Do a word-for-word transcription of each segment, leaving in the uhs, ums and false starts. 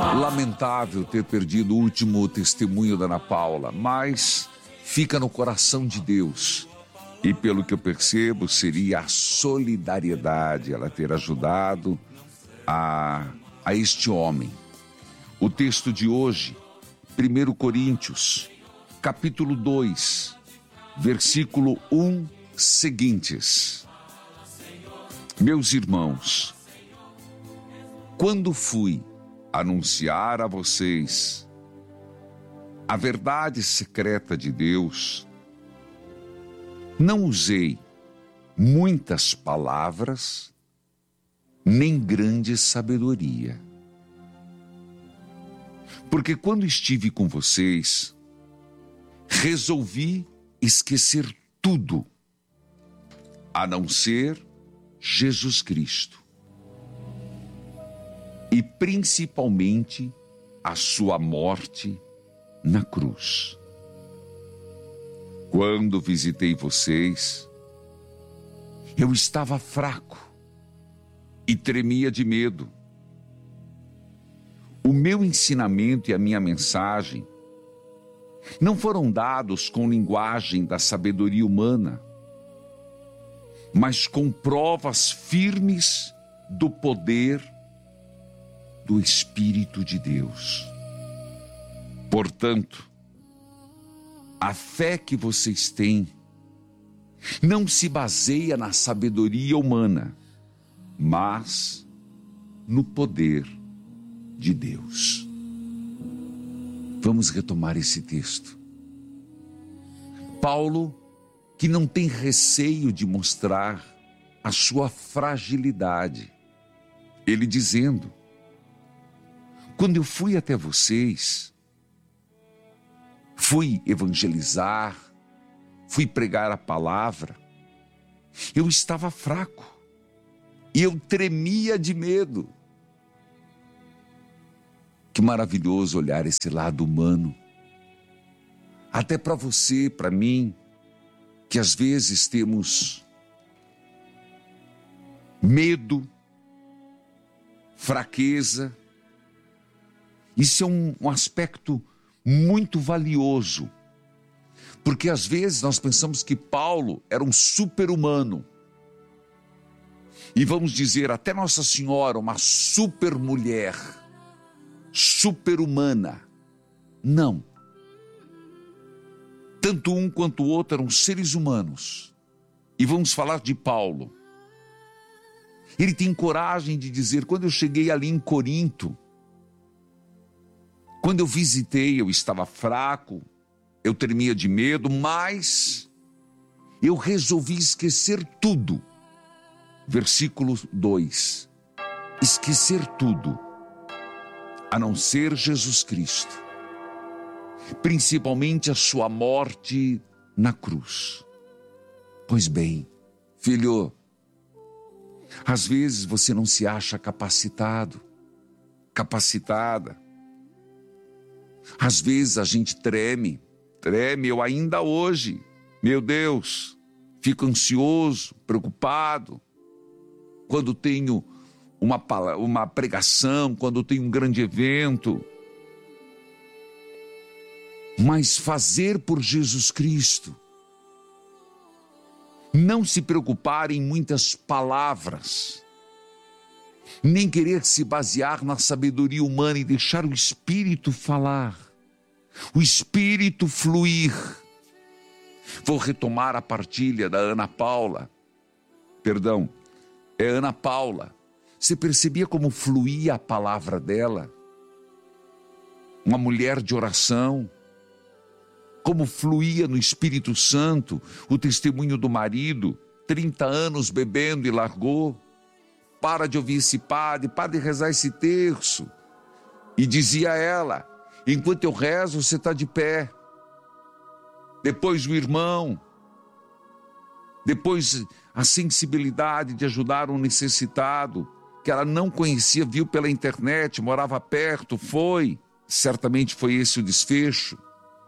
Lamentável ter perdido o último testemunho da Ana Paula, mas fica no coração de Deus. E pelo que eu percebo, seria a solidariedade, ela ter ajudado a, a este homem. O texto de hoje, primeira Coríntios, capítulo dois, versículo um seguintes. Meus irmãos, quando fui anunciar a vocês a verdade secreta de Deus, não usei muitas palavras, nem grande sabedoria. Porque quando estive com vocês, resolvi esquecer tudo, a não ser Jesus Cristo. E principalmente a sua morte na cruz. Quando visitei vocês, eu estava fraco e tremia de medo. O meu ensinamento e a minha mensagem não foram dados com linguagem da sabedoria humana, mas com provas firmes do poder do Espírito de Deus. Portanto, a fé que vocês têm não se baseia na sabedoria humana, mas no poder de Deus. Vamos retomar esse texto. Paulo, que não tem receio de mostrar a sua fragilidade, ele dizendo: quando eu fui até vocês, fui evangelizar, fui pregar a palavra, eu estava fraco e eu tremia de medo. Que maravilhoso olhar esse lado humano. Até para você, para mim, que às vezes temos medo, fraqueza. Isso é um, um aspecto muito valioso, porque às vezes nós pensamos que Paulo era um super-humano, e vamos dizer até Nossa Senhora, uma super-mulher, super-humana. Não. Tanto um quanto o outro eram seres humanos. E vamos falar de Paulo. Ele tem coragem de dizer: quando eu cheguei ali em Corinto, quando eu visitei, eu estava fraco, eu tremia de medo, mas eu resolvi esquecer tudo. Versículo dois. Esquecer tudo, a não ser Jesus Cristo, principalmente a sua morte na cruz. Pois bem, filho, às vezes você não se acha capacitado, capacitada. Às vezes a gente treme, treme, eu ainda hoje, meu Deus, fico ansioso, preocupado, quando tenho uma, uma pregação, quando tenho um grande evento. Mas fazer por Jesus Cristo, não se preocupar em muitas palavras, nem querer se basear na sabedoria humana e deixar o Espírito falar, o Espírito fluir. Vou retomar a partilha da Ana Paula, perdão, é Ana Paula. Você percebia como fluía a palavra dela? Uma mulher de oração, como fluía no Espírito Santo o testemunho do marido, trinta anos bebendo e largou. Para de ouvir esse padre, para de rezar esse terço. E dizia ela: enquanto eu rezo, você está de pé. Depois o irmão, depois a sensibilidade de ajudar um necessitado, que ela não conhecia, viu pela internet, morava perto, foi. Certamente foi esse o desfecho.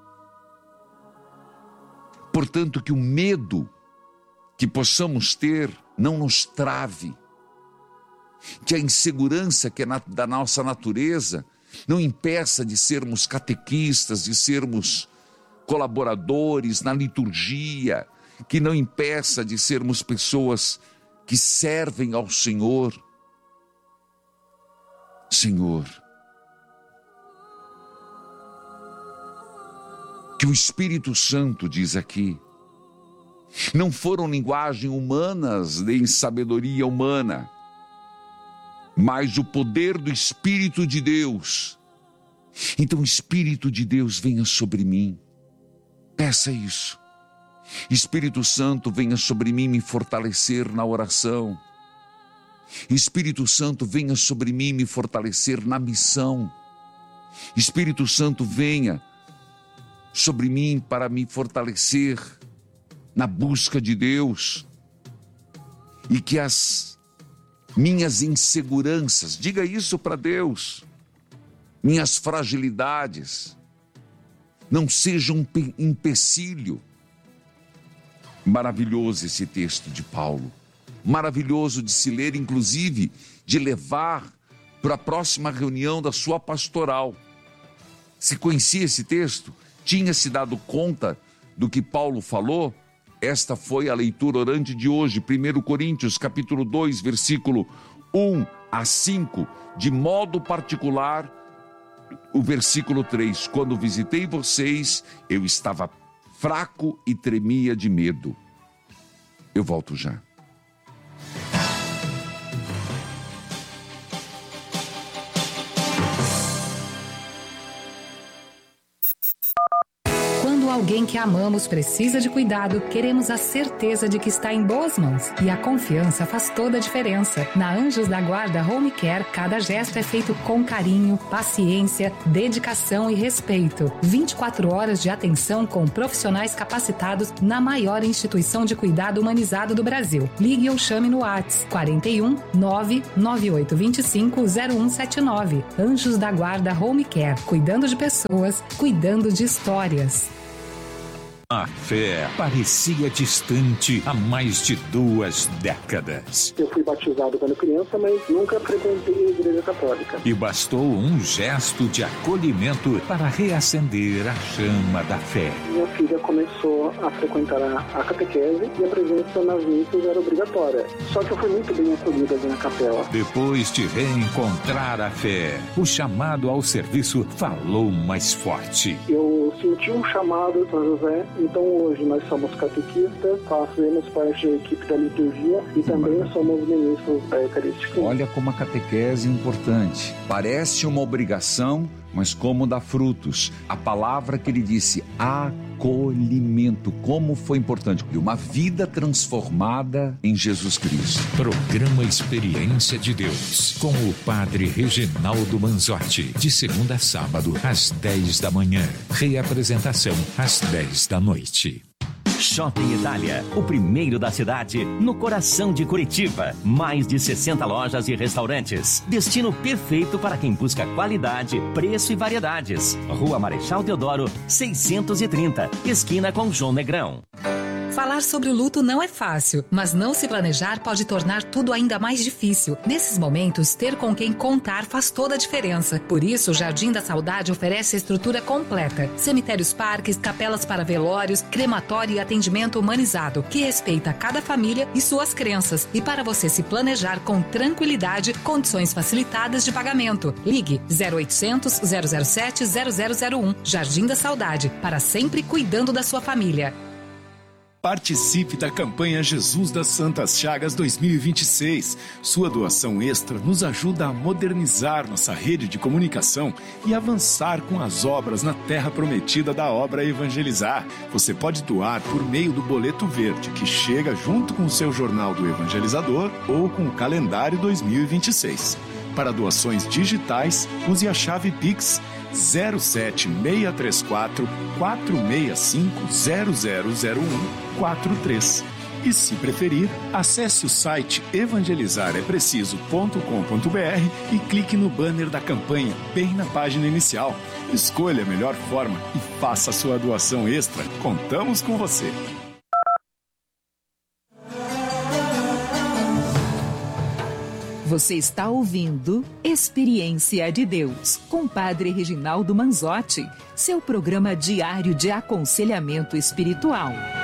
Portanto, que o medo que possamos ter não nos trave, que a insegurança que é na, da nossa natureza não impeça de sermos catequistas, de sermos colaboradores na liturgia, que não impeça de sermos pessoas que servem ao Senhor. Senhor, que o Espírito Santo diz aqui, não foram linguagem humanas nem sabedoria humana, mas o poder do Espírito de Deus. Então o Espírito de Deus venha sobre mim. Peça isso. Espírito Santo, venha sobre mim me fortalecer na oração. Espírito Santo, venha sobre mim me fortalecer na missão. Espírito Santo, venha sobre mim para me fortalecer na busca de Deus. E que as minhas inseguranças, diga isso para Deus, minhas fragilidades, não sejam um empecilho. Maravilhoso esse texto de Paulo, maravilhoso de se ler, inclusive de levar para a próxima reunião da sua pastoral. Se conhecia esse texto, tinha se dado conta do que Paulo falou? Esta foi a leitura orante de hoje, primeira Coríntios, capítulo dois, versículo um a cinco, de modo particular, o versículo três, quando visitei vocês, eu estava fraco e tremia de medo. Eu volto já. Quando alguém que amamos precisa de cuidado, queremos a certeza de que está em boas mãos. E a confiança faz toda a diferença. Na Anjos da Guarda Home Care, cada gesto é feito com carinho, paciência, dedicação e respeito. vinte e quatro horas de atenção com profissionais capacitados na maior instituição de cuidado humanizado do Brasil. Ligue ou chame no WhatsApp quarenta e um, nove nove oito dois cinco, zero um sete nove. Anjos da Guarda Home Care, cuidando de pessoas, cuidando de histórias. A fé parecia distante há mais de duas décadas. Eu fui batizado quando criança, mas nunca frequentei a igreja católica. E bastou um gesto de acolhimento para reacender a chama da fé. Minha filha começou a frequentar a, a catequese e a presença nas missas era obrigatória. Só que eu fui muito bem acolhida ali na capela. Depois de reencontrar a fé, o chamado ao serviço falou mais forte. Eu senti um chamado, São José. Então hoje nós somos catequistas, fazemos parte da equipe da liturgia e também somos ministros da Eucarística. Olha como a catequese é importante. Parece uma obrigação, mas como dá frutos. A palavra que ele disse, acolhimento, como foi importante. Uma vida transformada em Jesus Cristo. Programa Experiência de Deus, com o Padre Reginaldo Manzotti, de segunda a sábado, às dez da manhã. Reapresentação, às dez da noite. Shopping Itália, o primeiro da cidade, no coração de Curitiba. Mais de sessenta lojas e restaurantes. Destino perfeito para quem busca qualidade, preço e variedades. Rua Marechal Deodoro, seiscentos e trinta, esquina com João Negrão. Falar sobre o luto não é fácil, mas não se planejar pode tornar tudo ainda mais difícil. Nesses momentos, ter com quem contar faz toda a diferença. Por isso, o Jardim da Saudade oferece a estrutura completa. Cemitérios, parques, capelas para velórios, crematório e atendimento humanizado, que respeita cada família e suas crenças. E para você se planejar com tranquilidade, condições facilitadas de pagamento. Ligue zero oitocentos, zero zero sete, zero zero zero um. Jardim da Saudade, para sempre cuidando da sua família. Participe da campanha Jesus das Santas Chagas dois mil e vinte e seis. Sua doação extra nos ajuda a modernizar nossa rede de comunicação e avançar com as obras na terra prometida da obra Evangelizar. Você pode doar por meio do boleto verde, que chega junto com o seu jornal do Evangelizador ou com o calendário dois mil e vinte e seis. Para doações digitais, use a chave Pix zero sete seis três quatro, quatro seis cinco, zero zero zero um quatro três. E se preferir, acesse o site evangelizar é preciso ponto com ponto b r e clique no banner da campanha, bem na página inicial. Escolha a melhor forma e faça a sua doação extra. Contamos com você! Você está ouvindo Experiência de Deus, com Padre Reginaldo Manzotti, seu programa diário de aconselhamento espiritual.